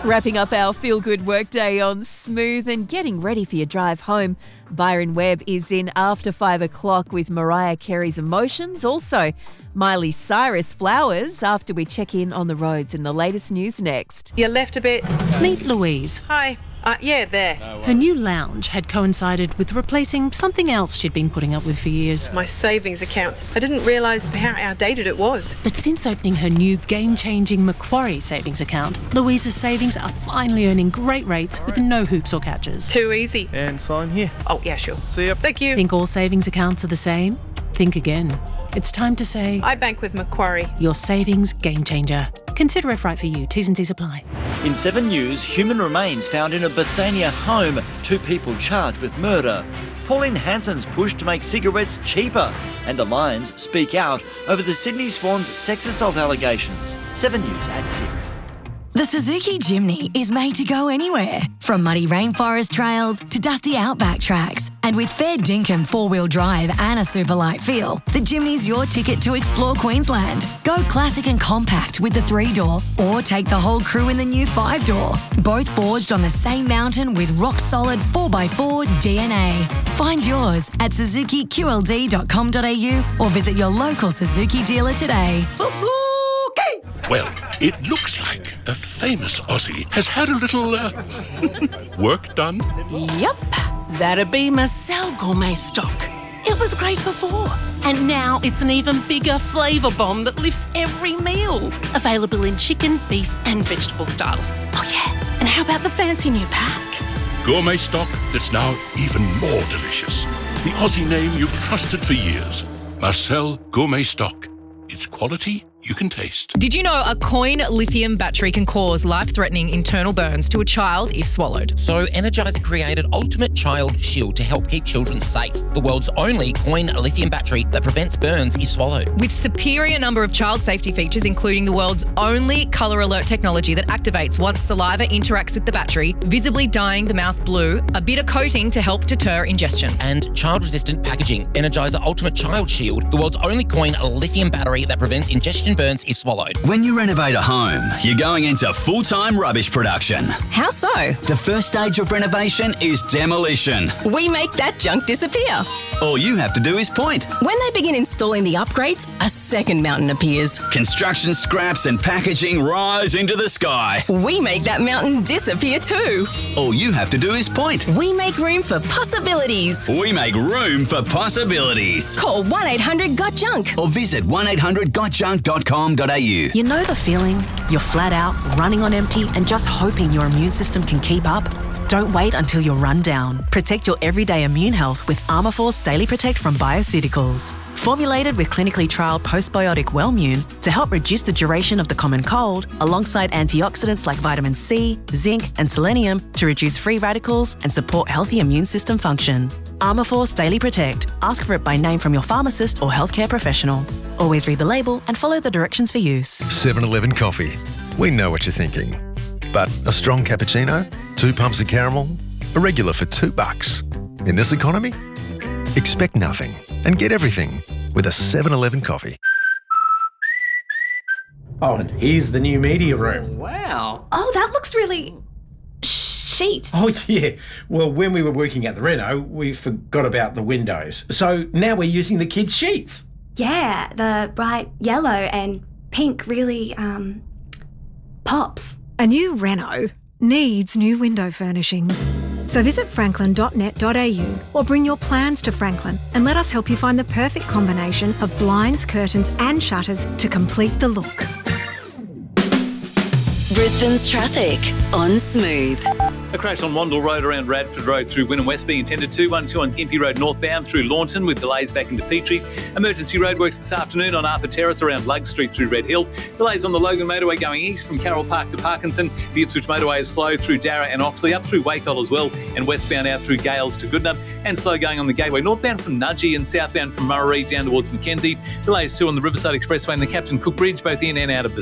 Wrapping up our feel-good workday on Smooth and getting ready for your drive home. Byron Webb is in after 5 o'clock with Mariah Carey's Emotions. Also, Miley Cyrus Flowers after we check in on the roads and the latest news next. You left a bit. Meet Louise. Hi. Yeah, there. Her new lounge had coincided with replacing something else she'd been putting up with for years. My savings account. I didn't realise how outdated it was. But since opening her new game-changing Macquarie savings account, Louise's savings are finally earning great rates with no hoops or catches. Too easy. And sign here. Oh, yeah, sure. See ya. Thank you. Think all savings accounts are the same? Think again. It's time to say, I bank with Macquarie. your savings game changer. Consider if right for you. T's and C's apply. In 7 News, human remains found in a Bethania home. 2 people charged with murder. Pauline Hanson's push to make cigarettes cheaper. And the Lions speak out over the Sydney Swans sex assault allegations. 7 News at 6. The Suzuki Jimny is made to go anywhere, from muddy rainforest trails to dusty outback tracks. And with fair dinkum 4-wheel drive and a super light feel, the Jimny's your ticket to explore Queensland. Go classic and compact with the 3-door, or take the whole crew in the new 5-door. Both forged on the same mountain with rock-solid 4x4 DNA. Find yours at suzukiqld.com.au or visit your local Suzuki dealer today. Well, it looks like a famous Aussie has had a little, work done. Yep, that'd be Marcel Gourmet stock. It was great before, and now it's an even bigger flavour bomb that lifts every meal. Available in chicken, beef and vegetable styles. Oh yeah, and how about the fancy new pack? Gourmet stock that's now even more delicious. The Aussie name you've trusted for years. Marcel Gourmet stock. It's quality you can taste. Did you know a coin lithium battery can cause life-threatening internal burns to a child if swallowed? So Energizer created Ultimate Child Shield to help keep children safe. The world's only coin lithium battery that prevents burns if swallowed. With superior number of child safety features, including the world's only colour alert technology that activates once saliva interacts with the battery, visibly dyeing the mouth blue, a bitter coating to help deter ingestion. And child-resistant packaging. Energizer Ultimate Child Shield, the world's only coin lithium battery that prevents ingestion burns if swallowed. When you renovate a home, you're going into full-time rubbish production. How so? The first stage of renovation is demolition. We make that junk disappear. All you have to do is point. When they begin installing the upgrades, a second mountain appears. Construction scraps and packaging rise into the sky. We make that mountain disappear too. All you have to do is point. We make room for possibilities. We make room for possibilities. Call 1-800-GOT-JUNK or visit 1800gotjunk.com.au. You know the feeling? You're flat out, running on empty and just hoping your immune system can keep up? Don't wait until you're run down. Protect your everyday immune health with Armourforce Daily Protect from Bioceuticals. Formulated with clinically trialled postbiotic Wellmune to help reduce the duration of the common cold, alongside antioxidants like vitamin C, zinc and selenium to reduce free radicals and support healthy immune system function. Armourforce Daily Protect. Ask for it by name from your pharmacist or healthcare professional. Always read the label and follow the directions for use. 7-Eleven coffee. We know what you're thinking. But a strong cappuccino? 2 pumps of caramel? A regular for $2. In this economy? Expect nothing and get everything with a 7-Eleven coffee. Oh, and here's the new media room. Wow. Oh, that looks really chic. Oh, yeah. Well, when we were working at the reno, we forgot about the windows. So now we're using the kids' sheets. Yeah, the bright yellow and pink really, pops. A new reno needs new window furnishings. So visit franklin.net.au or bring your plans to Franklin and let us help you find the perfect combination of blinds, curtains and shutters to complete the look. Brisbane's traffic on Smooth. A crash on Wandle Road around Radford Road through Wynnum West being attended to. 1-2 on Gympie Road northbound through Launton with delays back into Petrie. Emergency roadworks this afternoon on Arthur Terrace around Lug Street through Red Hill. Delays on the Logan Motorway going east from Carroll Park to Parkinson. The Ipswich Motorway is slow through Darra and Oxley, up through Wacol as well, and westbound out through Gales to Goodnap. And slow going on the Gateway northbound from Nudgee and southbound from Murray down towards Mackenzie. Delays too on the Riverside Expressway and the Captain Cook Bridge, both in and out of the